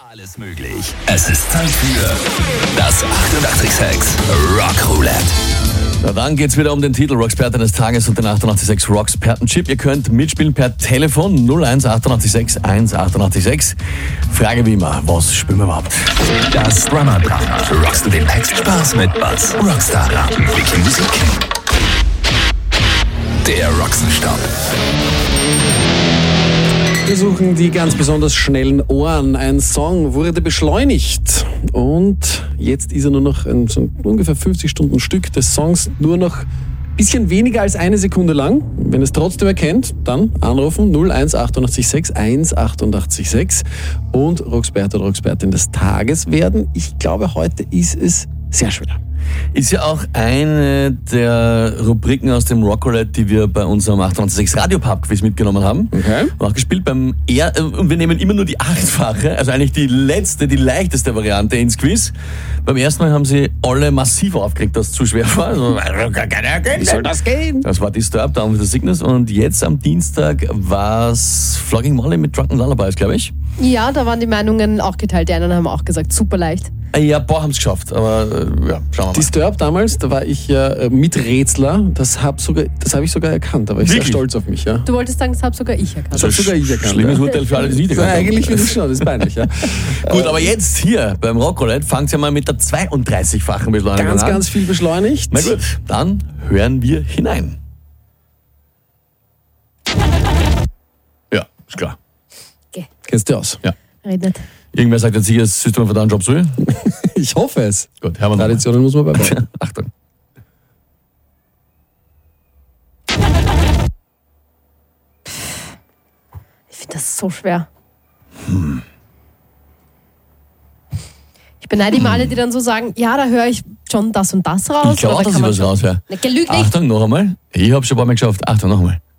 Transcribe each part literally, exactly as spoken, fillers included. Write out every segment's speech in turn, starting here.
Alles möglich. Es ist Zeit für das achtundachtzig Komma sechs Rock Roulette. Na dann geht's wieder um den Titel Rocksperten des Tages und den achtundachtzig Komma sechs Rocksperten-Chip. Ihr könnt mitspielen per Telefon null eins achtundachtzig sechs eins achtundachtzig sechs. Frage wie immer, was spielen wir überhaupt? Das Drummer-Drama. Rockst du den Text? Spaß mit Bass. Rockstar-Raten. Wiki Musik. Der Roxenstopp. Wir suchen die ganz besonders schnellen Ohren. Ein Song wurde beschleunigt und jetzt ist er nur noch ein, so ein ungefähr fünfzig Stunden Stück des Songs, nur noch ein bisschen weniger als eine Sekunde lang. Wenn es trotzdem erkennt, dann anrufen null eins achtundachtzig sechs eins achtundachtzig sechs und Rocksperte oder Rockspertin des Tages werden. Ich glaube, heute ist es sehr schwer. Ist ja auch eine der Rubriken aus dem Rock Roulette, die wir bei unserem achtundachtzig Komma sechs Radio Pub Quiz mitgenommen haben. Okay. Und auch gespielt beim er und wir nehmen immer nur die achtfache, also eigentlich die letzte, die leichteste Variante ins Quiz. Beim ersten Mal haben sie alle massiv aufgeregt, dass es zu schwer war. Also, Wie soll das gehen? das war Disturbed, Down with the Sickness. Und jetzt am Dienstag war es Flogging Molly mit Drunken Lullabies, glaube ich. Ja, da waren die Meinungen auch geteilt. Die einen haben auch gesagt, super leicht. Ja, boah, haben es geschafft, aber äh, ja, schauen wir mal. Disturbed damals, da war ich ja äh, Miträtsler. Das habe sogar, das habe ich sogar erkannt. Da war ich Wirklich? sehr stolz auf mich. Ja. Du wolltest sagen, das habe sogar ich erkannt. Das hab sogar ich erkannt. Schlimmes ja. Urteil für alle, die es nicht Ja, erkannt haben. eigentlich finde ich schon, das ist peinlich. Ja. Gut, aber jetzt hier beim Rock Roulette fangt ja mal mit der zweiunddreißig-fachen Beschleunigung Ganz, an. ganz viel beschleunigt. Na gut, dann hören wir hinein. Ja, ist klar. Okay, Kennst du aus? Ja. red nicht. Irgendwer sagt jetzt sicher, das System von deinem Job soll. Ich hoffe es. Gut, hören wir noch. Traditionen muss man beibehalten. Achtung. Ich finde das so schwer. Hm. Ich beneide immer alle, die dann so sagen, ja, da höre ich schon das und das raus. Ich glaube auch, oder dass kann ich man was schon- raushöre. Ne, gell, lüg nicht. Achtung, noch einmal. Ich habe schon ein paar Mal geschafft. Achtung, noch einmal.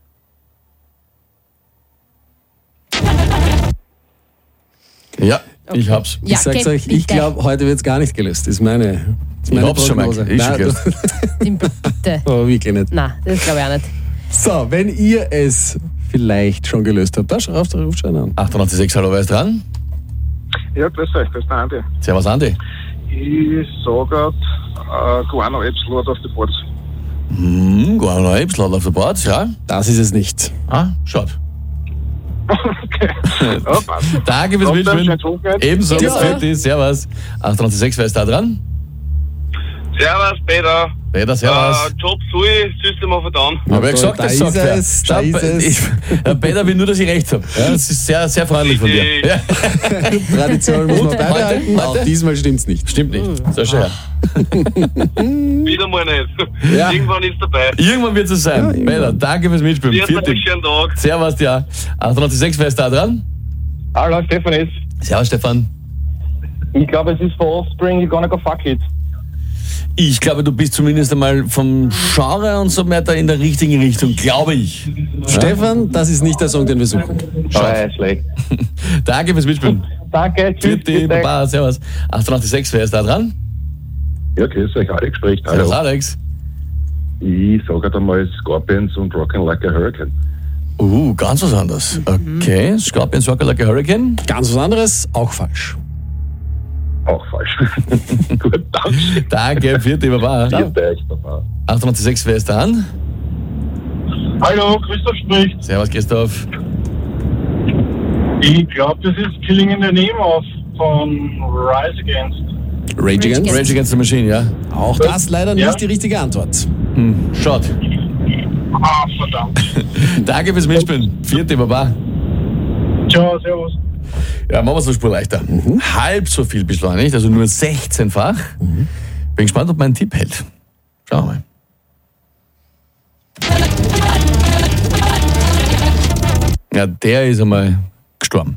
Ja, ich hab's. Ja, Ich sag's okay, euch, ich bitte. glaube, heute wird es gar nicht gelöst. Das ist meine, das ist Ich meine hab's schon mal Prognose. ich schon Nein, gelöst. Dimpel, bitte. oh, wirklich nicht. Nein, das glaube ich auch nicht. So, wenn ihr es vielleicht schon gelöst habt, dann ruft ruft schon an. achtundachtzig Komma sechs, hallo, wer ist dran? Ja, grüß euch, das ist der Andi. Servus, Andi. Ich sage gerade, äh, Guano Apps Lord of the Boards. Hm, Guano Apes, Lord of the Boards, ja. Das ist es nicht. Ah, schaut. Okay. Ja, passt. Danke fürs Habt ihr Mitspielen. einen schönen Wochenende? Ebenso, Ja. für dich, servus. achtundachtzig Komma sechs, wer ist da dran? Servus, Peter. Peter, servus. Äh, Job Sui, System of a Down. Hab ich gesagt, da das ist sagt er. es, da Schau, ist es. Ich, Herr Peter will nur, dass ich recht habe. Ja, das ist sehr, sehr freundlich von dir. Richtig. Ja, Tradition muss man Heute? beibehalten. Heute? Auch diesmal stimmt's nicht. stimmt nicht. So schön. Wieder mal nicht. Ja. Irgendwann ist dabei. Irgendwann wird es sein. Ja, irgendwann. Peter, danke fürs Mitspielen. Dir Vierte. einen schönen Tag. Servus, ja. achtundachtzig Komma sechs, wer ist da dran? Hallo, Stefan ist. Servus, Stefan. Ich glaube, es ist for Offspring, you're gonna go fuck it. Ich glaube, du bist zumindest einmal vom Genre und so weiter in der richtigen Richtung, glaube ich. Stefan, das ist nicht der Song, den wir suchen. Aber oh, schlecht. Danke fürs Mitspielen. Danke, tschüss. Vierte, bis dann. Baba, servus. achtundachtzig Komma sechs, wer ist da dran? Ja, grüß euch, Alex spricht. Servus, Hallo. Alex. Ich sage halt einmal Scorpions und Rockin' Like a Hurricane. Uh, ganz was anderes. Okay, Scorpions Rock Like a Hurricane. Ganz was anderes, auch falsch. Auch falsch. Gut, danke. Danke, vierte, Baba. Vierte euch, Papa. achtundachtzig Komma sechs, wer ist dran? Hallo, Christoph spricht. Servus, Christoph. Ich glaube, das ist Killing in the Name of von Rise Against. Rage Against? Rage Against the Machine, ja. Auch das leider Ja. nicht die richtige Antwort. Hm, schaut. Ah, verdammt. Danke fürs Mitspielen. Vierte, Baba. Ciao, servus. Ja, machen wir es eine Spur leichter. Halb so viel beschleunigt, also nur sechzehnfach. Bin gespannt, ob mein Tipp hält. Schauen wir mal. Ja, der ist einmal gestorben.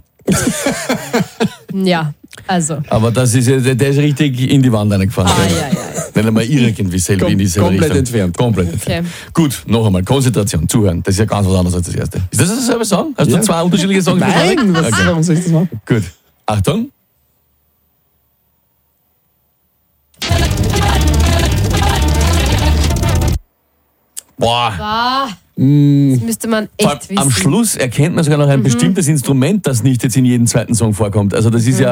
Ja, also. Aber das ist ja, der ist richtig in die Wand reingefahren. Ah, ja, ja. Nicht einmal irgendwie selber in dieselbe komplett Richtung. entfernt. Komplett entfernt. Okay. Gut, noch einmal, Konzentration, zuhören. Das ist ja ganz was anderes als das erste. Ist das dasselbe Song? Hast Ja. du zwei unterschiedliche Songs? Nein, was, Okay. warum soll ich das machen? Gut, Achtung. Boah. Ah, das müsste man Vor allem echt wissen. am Schluss erkennt man sogar noch ein bestimmtes Instrument, das nicht jetzt in jedem zweiten Song vorkommt. Also das ist ja